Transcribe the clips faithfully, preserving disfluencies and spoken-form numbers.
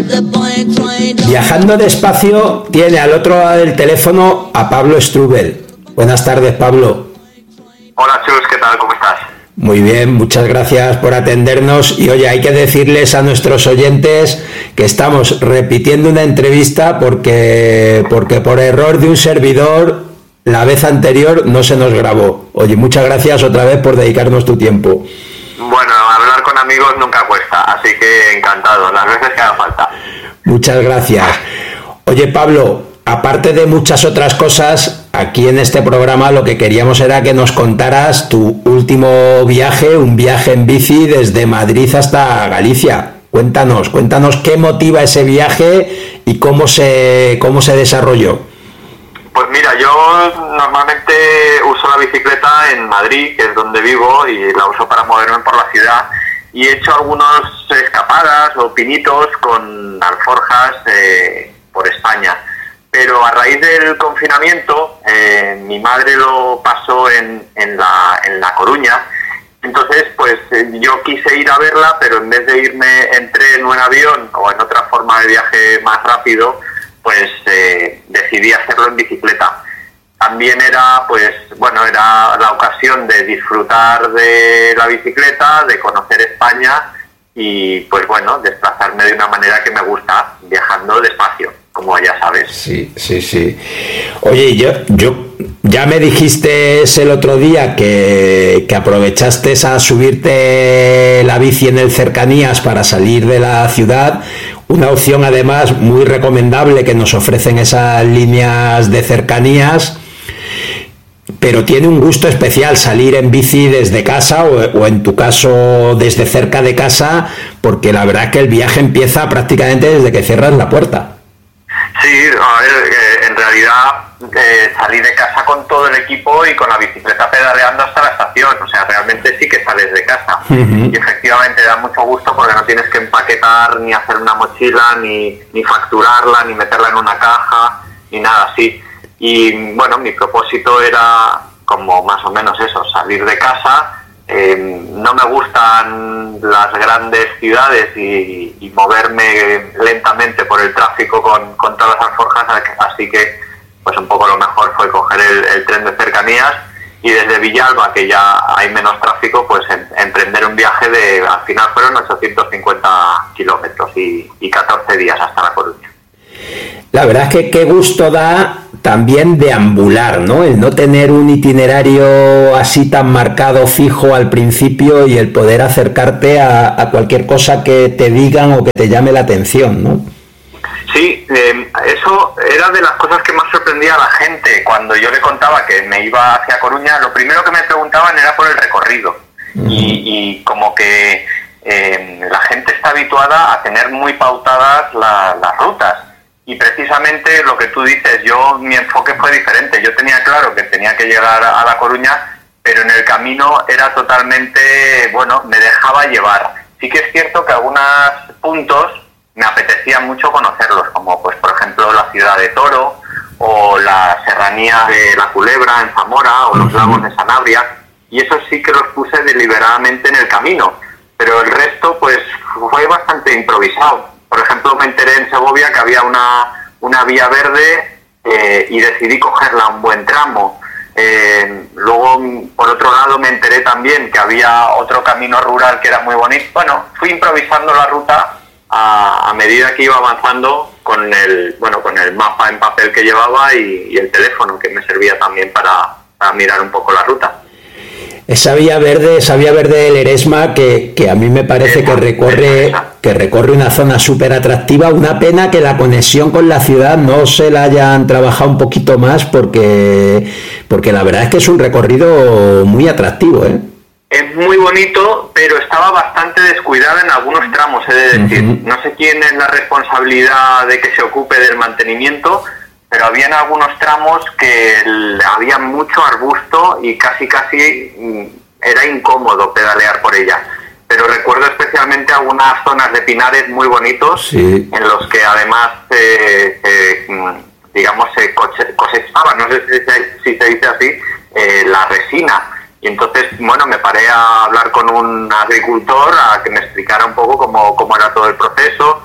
Viajando despacio tiene al otro lado del teléfono a Pablo Strubel. Buenas tardes, Pablo. Hola, Chus, ¿qué tal? ¿Cómo estás? Muy bien, muchas gracias por atendernos. Y oye, hay que decirles a nuestros oyentes que estamos repitiendo una entrevista porque, porque por error de un servidor la vez anterior no se nos grabó. Oye, muchas gracias otra vez por dedicarnos tu tiempo. Bueno, hablar con amigos nunca cuesta, así que encantado, las veces que haga falta. Muchas gracias. Oye, Pablo, aparte de muchas otras cosas, aquí en este programa lo que queríamos era que nos contaras tu último viaje, un viaje en bici desde Madrid hasta Galicia. Cuéntanos, cuéntanos qué motiva ese viaje y cómo se, cómo se desarrolló. Pues mira, yo normalmente uso la bicicleta en Madrid, que es donde vivo, y la uso para moverme por la ciudad. Y he hecho algunas escapadas o pinitos con alforjas eh, por España. Pero a raíz del confinamiento, eh, mi madre lo pasó en, en, la, en La Coruña. Entonces, pues eh, yo quise ir a verla, pero en vez de irme en tren o en avión o en otra forma de viaje más rápido, pues eh, decidí hacerlo en bicicleta. También era, pues, bueno, era la ocasión de disfrutar de la bicicleta, de conocer España y, pues bueno, desplazarme de una manera que me gusta, viajando despacio, como ya sabes. Sí, sí, sí. Oye, yo, yo ya me dijiste el otro día que, que aprovechaste a subirte la bici en el Cercanías para salir de la ciudad. Una opción además muy recomendable que nos ofrecen esas líneas de cercanías, pero tiene un gusto especial salir en bici desde casa o, o en tu caso desde cerca de casa, porque la verdad es que el viaje empieza prácticamente desde que cierras la puerta. Sí, a ver, eh, en realidad eh, salí de casa con todo el equipo y con la bicicleta pedaleando hasta la estación, o sea, realmente sí que sales de casa. Uh-huh. Y efectivamente da mucho gusto porque no tienes que empaquetar, ni hacer una mochila, ni, ni facturarla, ni meterla en una caja, ni nada así. Y bueno, mi propósito era como más o menos eso, salir de casa. Eh, no me gustan las grandes ciudades y, y moverme lentamente por el tráfico con, con todas las alforjas, así que pues un poco lo mejor fue coger el, el tren de cercanías y desde Villalba, que ya hay menos tráfico, pues en, emprender un viaje de, al final fueron ochocientos cincuenta kilómetros y, y catorce días hasta La Coruña. La verdad es que qué gusto da también deambular, ¿no? El no tener un itinerario así tan marcado, fijo al principio y el poder acercarte a, a cualquier cosa que te digan o que te llame la atención, ¿no? Sí, eh, eso era de las cosas que más sorprendía a la gente. Cuando yo le contaba que me iba hacia Coruña, lo primero que me preguntaban era por el recorrido. Uh-huh. y, y como que eh, la gente está habituada a tener muy pautadas la, las rutas. Y precisamente lo que tú dices, yo mi enfoque fue diferente. Yo tenía claro que tenía que llegar a La Coruña, pero en el camino era totalmente, bueno, me dejaba llevar. Sí que es cierto que algunos puntos me apetecía mucho conocerlos, como pues por ejemplo la ciudad de Toro, o la serranía de La Culebra en Zamora, o los lagos de Sanabria, y eso sí que los puse deliberadamente en el camino, pero el resto pues fue bastante improvisado. Por ejemplo, me enteré en Segovia que había una, una vía verde eh, y decidí cogerla un buen tramo. Eh, luego, por otro lado, me enteré también que había otro camino rural que era muy bonito. Bueno, fui improvisando la ruta a, a medida que iba avanzando con el, bueno, con el mapa en papel que llevaba y, y el teléfono que me servía también para, para mirar un poco la ruta. Esa vía verde, esa vía verde del Eresma que, que a mí me parece que recorre, que recorre una zona súper atractiva. Una pena que la conexión con la ciudad no se la hayan trabajado un poquito más porque, porque la verdad es que es un recorrido muy atractivo, ¿eh? Es muy bonito, pero estaba bastante descuidada en algunos tramos, he de decir. Uh-huh. No sé quién es la responsabilidad de que se ocupe del mantenimiento, pero había en algunos tramos que el, había mucho arbusto y casi casi era incómodo pedalear por ella. Pero recuerdo especialmente algunas zonas de pinares muy bonitos, sí, en los que además eh, eh, digamos se cosechaba, no sé si se, si se dice así, eh, la resina. Y entonces, bueno, me paré a hablar con un agricultor a que me explicara un poco cómo, cómo era todo el proceso.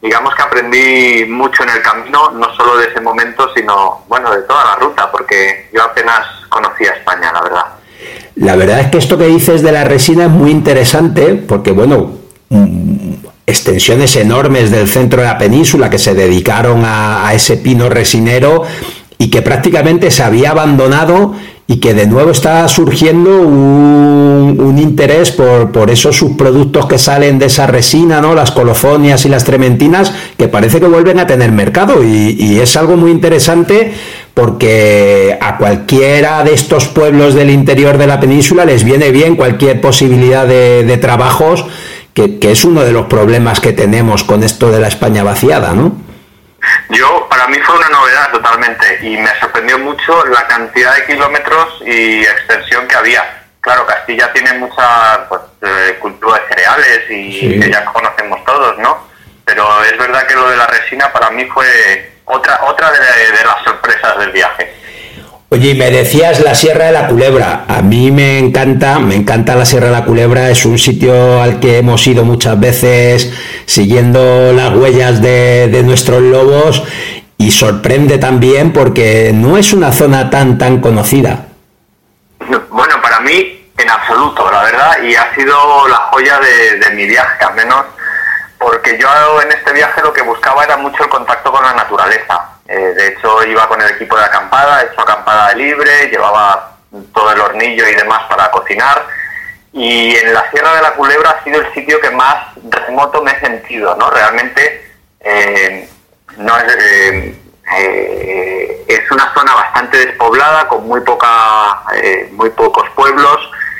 digamos que aprendí mucho en el camino, no solo de ese momento, sino, bueno, de toda la ruta, porque yo apenas conocía España, la verdad. La verdad es que esto que dices de la resina es muy interesante, porque, bueno, extensiones enormes del centro de la península que se dedicaron a, a ese pino resinero y que prácticamente se había abandonado, y que de nuevo está surgiendo un, un interés por, por esos subproductos que salen de esa resina, ¿no? Las colofonias y las trementinas, que parece que vuelven a tener mercado, y, y es algo muy interesante, porque a cualquiera de estos pueblos del interior de la península les viene bien cualquier posibilidad de, de trabajos, que, que es uno de los problemas que tenemos con esto de la España vaciada, ¿no? Yo, para mí fue una novedad totalmente, y me sorprendió mucho la cantidad de kilómetros y extensión que había. Claro, Castilla tiene mucha pues, eh, cultura de cereales y sí, que ya conocemos todos, ¿no? Pero es verdad que lo de la resina para mí fue otra otra de, de las sorpresas del viaje. Oye, y me decías la Sierra de la Culebra. A mí me encanta, me encanta la Sierra de la Culebra. Es un sitio al que hemos ido muchas veces siguiendo las huellas de, de nuestros lobos, y sorprende también porque no es una zona tan, tan conocida. Bueno, para mí, en absoluto, la verdad, y ha sido la joya de, de mi viaje, al menos, porque yo en este viaje lo que buscaba era mucho el contacto con la naturaleza. Eh, de hecho, iba con el equipo de acampada, he hecho acampada libre, llevaba todo el hornillo y demás para cocinar, y en la Sierra de la Culebra ha sido el sitio que más remoto me he sentido, ¿no? Realmente eh, no es, eh, eh, es una zona bastante despoblada, con muy poca, eh, muy pocos pueblos,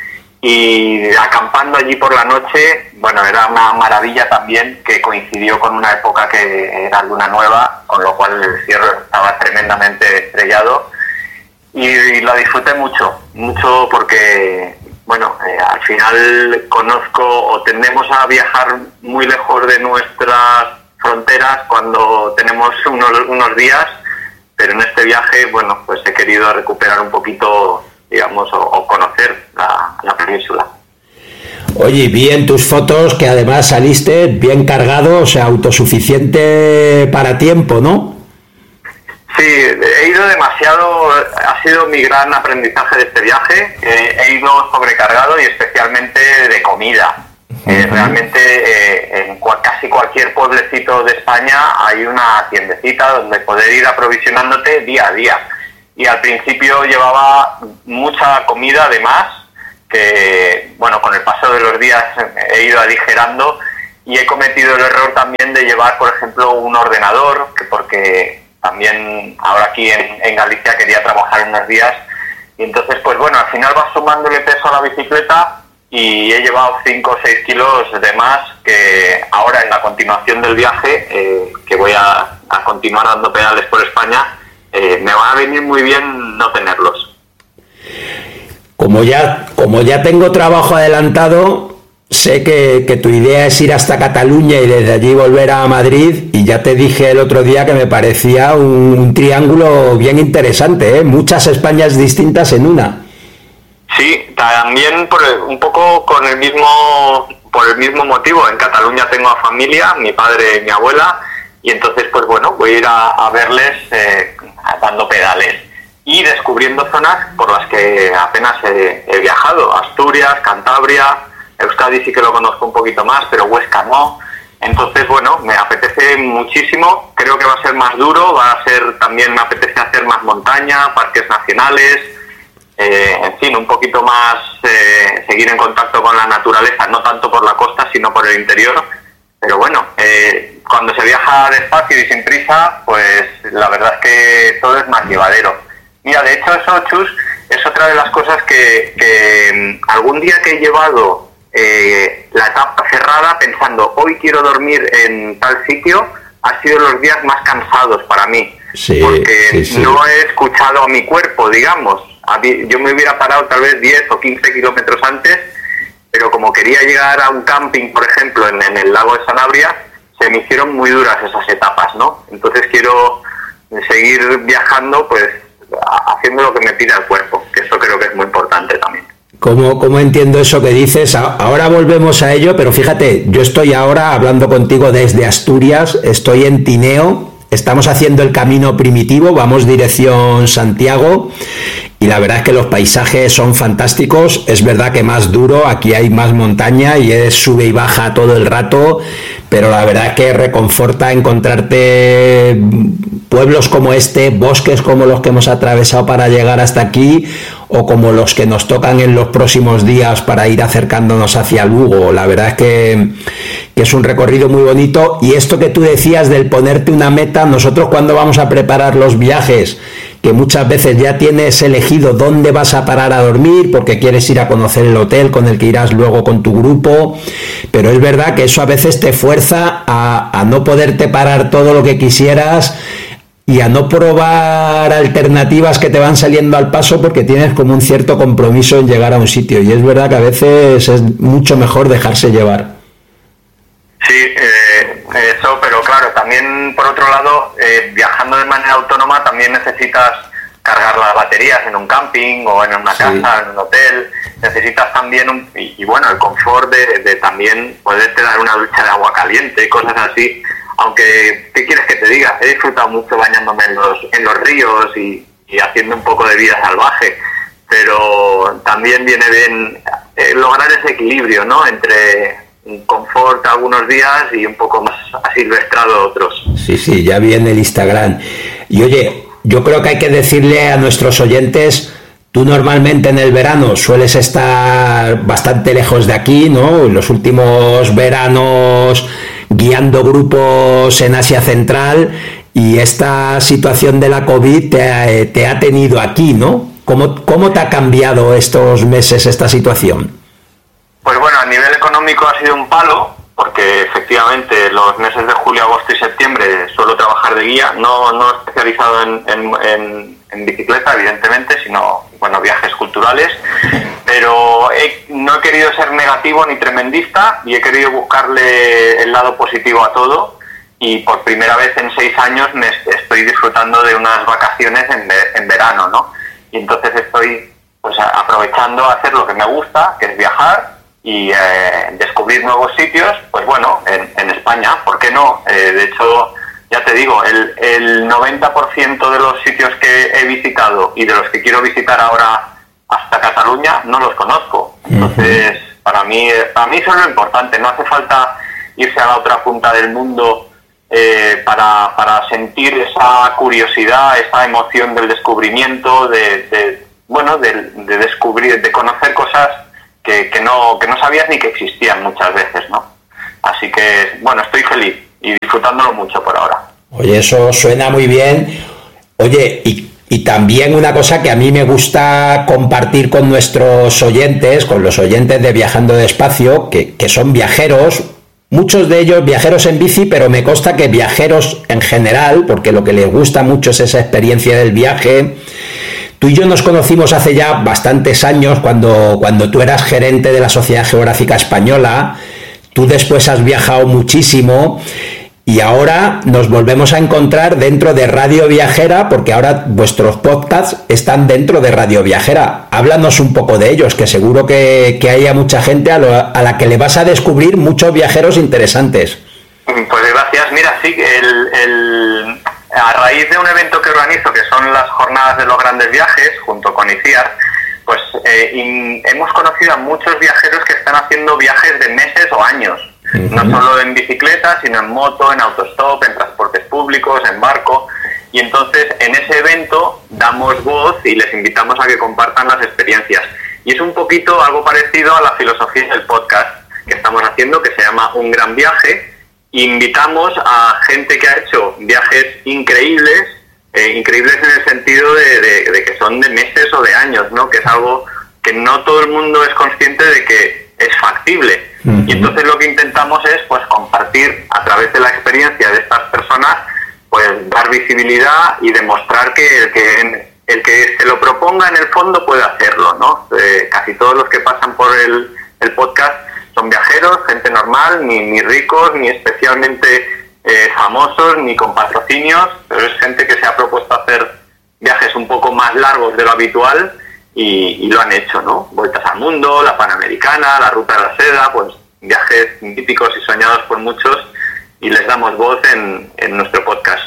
y acampando allí por la noche, bueno, era una maravilla también, que coincidió con una época que era luna nueva, con lo cual el cielo estaba tremendamente estrellado, y, y lo disfruté mucho, mucho porque, bueno, eh, al final conozco o tendemos a viajar muy lejos de nuestras fronteras cuando tenemos unos, unos días, pero en este viaje, bueno, pues he querido recuperar un poquito, digamos, o, o conocer la, la península. Oye, vi en tus fotos que además saliste bien cargado, o sea, autosuficiente para tiempo, ¿no? Sí, he ido demasiado, ha sido mi gran aprendizaje de este viaje, eh, he ido sobrecargado, y especialmente de comida. Uh-huh. Eh, realmente eh, en cua- casi cualquier pueblecito de España hay una tiendecita donde poder ir aprovisionándote día a día. Y al principio llevaba mucha comida, además, que, bueno, con el paso de los días he ido aligerando, y he cometido el error también de llevar, por ejemplo, un ordenador, que porque también ahora aquí en, en Galicia quería trabajar unos días, y entonces, pues bueno, al final vas sumándole peso a la bicicleta, y he llevado cinco o seis kilos de más, que ahora en la continuación del viaje, eh, que voy a, a continuar dando pedales por España, Eh, me va a venir muy bien no tenerlos. Como ya, como ya tengo trabajo adelantado, sé que, que tu idea es ir hasta Cataluña y desde allí volver a Madrid, y ya te dije el otro día que me parecía un, un triángulo bien interesante, ¿eh? Muchas Españas distintas en una. Sí, también por el, un poco con el mismo, por el mismo motivo. En Cataluña tengo a familia, mi padre y mi abuela, y entonces, pues bueno, voy a ir a, a verles eh, dando pedales y descubriendo zonas por las que apenas he, he viajado. Asturias, Cantabria, Euskadi sí que lo conozco un poquito más, pero Huesca no. Entonces, bueno, me apetece muchísimo, creo que va a ser más duro, va a ser también, me apetece hacer más montaña, parques nacionales, eh, en fin, un poquito más eh, seguir en contacto con la naturaleza, no tanto por la costa, sino por el interior. Pero bueno, eh, cuando se viaja despacio y sin prisa, pues la verdad es que todo es más llevadero. Mira, de hecho eso, Chus, es otra de las cosas que, que algún día que he llevado eh, la etapa cerrada pensando, hoy quiero dormir en tal sitio, ha sido los días más cansados para mí. Sí, porque sí, sí. No he escuchado a mi cuerpo, digamos. Yo me hubiera parado tal vez diez o quince kilómetros antes, pero como quería llegar a un camping, por ejemplo, en, en el lago de Sanabria, se me hicieron muy duras esas etapas, ¿no? Entonces quiero seguir viajando, pues, haciendo lo que me pida el cuerpo, que eso creo que es muy importante también. ¿Cómo, ¿Cómo entiendo eso que dices? Ahora volvemos a ello, pero fíjate, yo estoy ahora hablando contigo desde Asturias, estoy en Tineo, estamos haciendo el camino primitivo, vamos dirección Santiago y la verdad es que los paisajes son fantásticos, es verdad que más duro, aquí hay más montaña y es sube y baja todo el rato, pero la verdad es que reconforta encontrarte pueblos como este, bosques como los que hemos atravesado para llegar hasta aquí, o como los que nos tocan en los próximos días para ir acercándonos hacia Lugo. La verdad es que, que es un recorrido muy bonito. Y esto que tú decías del ponerte una meta, nosotros cuando vamos a preparar los viajes, que muchas veces ya tienes elegido dónde vas a parar a dormir porque quieres ir a conocer el hotel con el que irás luego con tu grupo, pero es verdad que eso a veces te fuerza a, a no poderte parar todo lo que quisieras y a no probar alternativas que te van saliendo al paso porque tienes como un cierto compromiso en llegar a un sitio, y es verdad que a veces es mucho mejor dejarse llevar. Sí, eh, eso, pero claro, también por otro lado, eh, viajando de manera autónoma también necesitas cargar las baterías en un camping o en una casa, sí, en un hotel. Necesitas también, un, y, y bueno, el confort de, de también poderte dar una ducha de agua caliente, cosas así. Aunque, ¿qué quieres que te diga? He disfrutado mucho bañándome en los, en los ríos y, y haciendo un poco de vida salvaje, pero también viene bien eh, lograr ese equilibrio, ¿no? Entre un confort algunos días y un poco más asilvestrado otros. Sí, sí, ya viene el Instagram. Y oye, yo creo que hay que decirle a nuestros oyentes, tú normalmente en el verano sueles estar bastante lejos de aquí, ¿no? En los últimos veranos guiando grupos en Asia Central, y esta situación de la COVID te ha, te ha tenido aquí, ¿no? ¿Cómo, ¿Cómo te ha cambiado estos meses esta situación? Pues bueno, a nivel económico ha sido un palo, porque efectivamente los meses de julio, agosto y septiembre suelo trabajar de guía, no, no especializado en, en, en, en bicicleta, evidentemente, sino bueno, viajes culturales, pero he, no he querido ser negativo ni tremendista y he querido buscarle el lado positivo a todo, y por primera vez en seis años me estoy disfrutando de unas vacaciones en, en verano, ¿no? Y entonces estoy pues aprovechando a hacer lo que me gusta, que es viajar y eh, descubrir nuevos sitios, pues bueno, en, en España, ¿por qué no? Eh, de hecho, ya te digo, el, el noventa por ciento de los sitios que he visitado y de los que quiero visitar ahora hasta Cataluña no los conozco. Entonces, uh-huh. para mí para mí eso es lo importante, no hace falta irse a la otra punta del mundo eh, para, para sentir esa curiosidad, esa emoción del descubrimiento, de, de bueno, de, de descubrir, de conocer cosas que, que no que no sabías ni que existían muchas veces, ¿no? Así que, bueno, estoy feliz y disfrutándolo mucho por ahora. Oye, eso suena muy bien. Oye, y, y también una cosa que a mí me gusta compartir con nuestros oyentes, con los oyentes de Viajando Despacio, que, que son viajeros, muchos de ellos viajeros en bici, pero me consta que viajeros en general, porque lo que les gusta mucho es esa experiencia del viaje. Tú y yo nos conocimos hace ya bastantes años, cuando, cuando tú eras gerente de la Sociedad Geográfica Española. Tú después has viajado muchísimo y ahora nos volvemos a encontrar dentro de Radio Viajera, porque ahora vuestros podcasts están dentro de Radio Viajera. Háblanos un poco de ellos, que seguro que, que haya mucha gente a, lo, a la que le vas a descubrir muchos viajeros interesantes. Pues gracias. Mira, sí, el, el, a raíz de un evento que organizo, que son las Jornadas de los Grandes Viajes, junto con ICIAR, pues eh, in, hemos conocido a muchos viajeros que están haciendo viajes de meses o años, uh-huh. no solo en bicicleta, sino en moto, en autostop, en transportes públicos, en barco, y entonces en ese evento damos voz y les invitamos a que compartan las experiencias. Y es un poquito algo parecido a la filosofía del podcast que estamos haciendo, que se llama Un Gran Viaje. Invitamos a gente que ha hecho viajes increíbles, Eh, increíbles en el sentido de, de, de que son de meses o de años, ¿no? Que es algo que no todo el mundo es consciente de que es factible. Uh-huh. Y entonces lo que intentamos es pues compartir a través de la experiencia de estas personas, pues dar visibilidad y demostrar que el que el que se lo proponga en el fondo puede hacerlo, ¿no? Eh, casi todos los que pasan por el, el podcast son viajeros, gente normal, ni, ni ricos, ni especialmente Eh, famosos ni con patrocinios, pero es gente que se ha propuesto hacer viajes un poco más largos de lo habitual y, y lo han hecho, ¿no? Vueltas al mundo, la Panamericana, la Ruta de la Seda, pues viajes típicos y soñados por muchos, y les damos voz en, en nuestro podcast.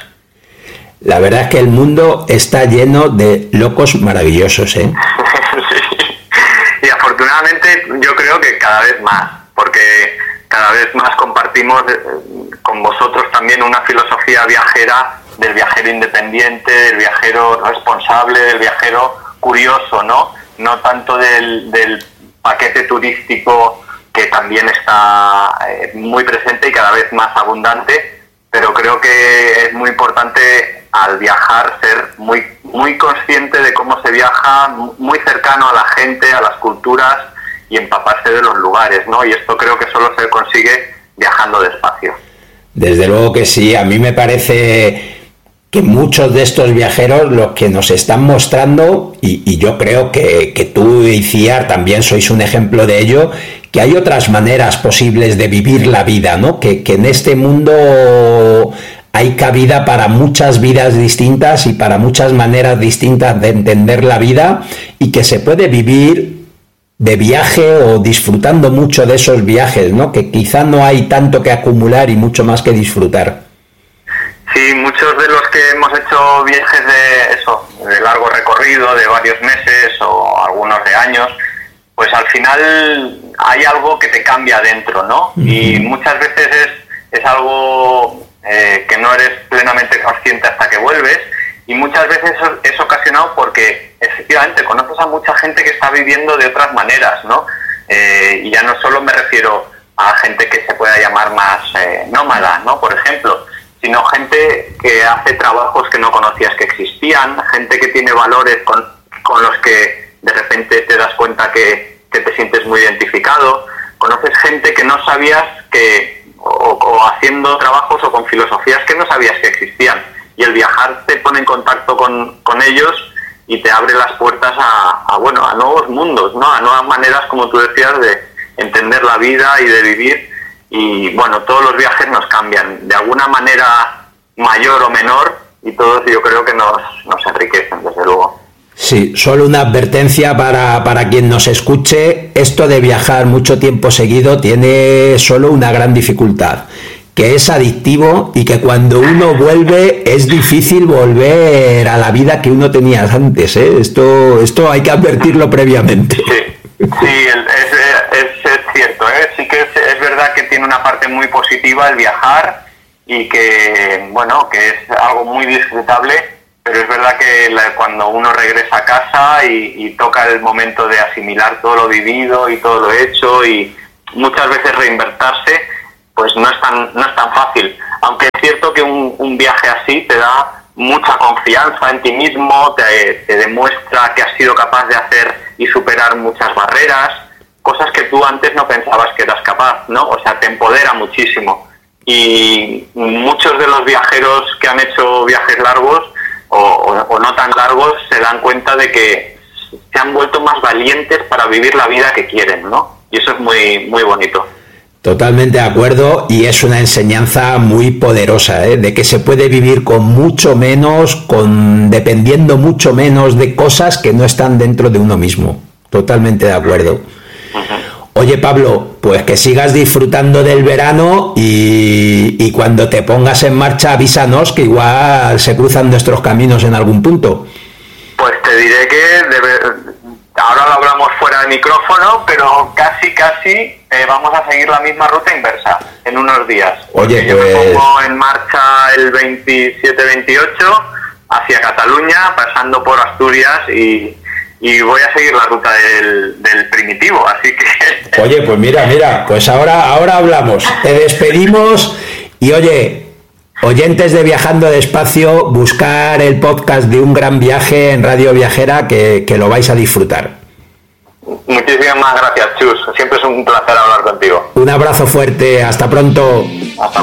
La verdad es que el mundo está lleno de locos maravillosos, ¿eh? Sí. Y afortunadamente yo creo que cada vez más, porque cada vez más compartimos con vosotros también una filosofía viajera, del viajero independiente, del viajero responsable, del viajero curioso, ¿no? No tanto del, del paquete turístico, que también está eh, muy presente y cada vez más abundante, pero creo que es muy importante al viajar ser muy, muy consciente de cómo se viaja, muy cercano a la gente, a las culturas y empaparse de los lugares, ¿no? Y esto creo que solo se consigue viajando despacio. Desde luego que sí, a mí me parece que muchos de estos viajeros, los que nos están mostrando, y, y yo creo que, que tú y Ciar también sois un ejemplo de ello, que hay otras maneras posibles de vivir la vida, ¿no? Que, que en este mundo hay cabida para muchas vidas distintas y para muchas maneras distintas de entender la vida, y que se puede vivir de viaje o disfrutando mucho de esos viajes, ¿no? Que quizá no hay tanto que acumular y mucho más que disfrutar. Sí, muchos de los que hemos hecho viajes de eso, de largo recorrido, de varios meses o algunos de años, pues al final hay algo que te cambia dentro, ¿no? Uh-huh. Y muchas veces es, es algo eh, que no eres plenamente consciente hasta que vuelves, y muchas veces es ocasionado porque efectivamente conoces a mucha gente que está viviendo de otras maneras, ¿no? Eh, y ya no solo me refiero a gente que se pueda llamar más eh, nómada, ¿no? Por ejemplo, sino gente que hace trabajos que no conocías que existían, gente que tiene valores con, con los que de repente te das cuenta que, que te sientes muy identificado. Conoces gente que no sabías que, o, o haciendo trabajos o con filosofías que no sabías que existían. Y el viajar te pone en contacto con, con ellos y te abre las puertas a, a, bueno, a nuevos mundos, ¿no? A nuevas maneras, como tú decías, de entender la vida y de vivir. Y bueno, todos los viajes nos cambian de alguna manera mayor o menor, y todos yo creo que nos, nos enriquecen, desde luego. Sí, solo una advertencia para, para quien nos escuche: esto de viajar mucho tiempo seguido tiene solo una gran dificultad, que es adictivo, y que cuando uno vuelve es difícil volver a la vida que uno tenía antes, ¿eh? Esto, esto hay que advertirlo previamente. Sí, sí, es, es, es cierto, ¿eh? Sí que es, es verdad que tiene una parte muy positiva el viajar, y que, bueno, que es algo muy disfrutable, pero es verdad que la, cuando uno regresa a casa y, y toca el momento de asimilar todo lo vivido y todo lo hecho, y muchas veces reinvertirse, pues no es tan, no es tan fácil. Aunque es cierto que un, un viaje así te da mucha confianza en ti mismo, te, te demuestra que has sido capaz de hacer y superar muchas barreras, cosas que tú antes no pensabas que eras capaz, ¿no? O sea, te empodera muchísimo. Y muchos de los viajeros que han hecho viajes largos o, o, o no tan largos se dan cuenta de que se han vuelto más valientes para vivir la vida que quieren, ¿no? Y eso es muy, muy bonito. Totalmente de acuerdo, y es una enseñanza muy poderosa, ¿eh? De que se puede vivir con mucho menos, con dependiendo mucho menos de cosas que no están dentro de uno mismo. Totalmente de acuerdo. Uh-huh. Oye, Pablo, pues que sigas disfrutando del verano, y, y cuando te pongas en marcha avísanos, que igual se cruzan nuestros caminos en algún punto. Pues te diré que debe, ahora lo hablamos fuera de micrófono, pero casi, casi eh, vamos a seguir la misma ruta inversa en unos días. Oye, pues... Yo me pongo en marcha el veintisiete veintiocho hacia Cataluña, pasando por Asturias, y... y voy a seguir la ruta del, del Primitivo, así que... Oye, pues mira, mira, pues ahora, ahora hablamos, te despedimos, y oye, oyentes de Viajando Despacio, buscar el podcast de Un Gran Viaje en Radio Viajera, que, que lo vais a disfrutar. Muchísimas gracias, Chus, siempre es un placer hablar contigo. Un abrazo fuerte, hasta pronto. Hasta